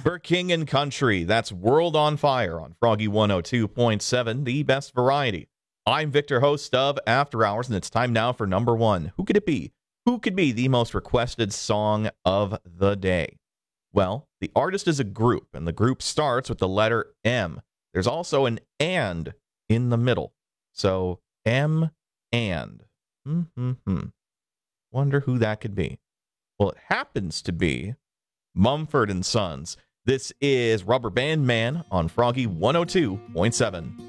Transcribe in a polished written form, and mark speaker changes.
Speaker 1: For King and Country, that's World on Fire on Froggy 102.7, the best variety. I'm Victor, host of After Hours, and it's time now for number one. Who could it be? Who could be the most requested song of the day? Well, the artist is a group, and the group starts with the letter M. There's also an and in the middle. So, M and. Wonder who that could be. Well, it happens to be Mumford & Sons. This is Rubber Band Man on Froggy 102.7.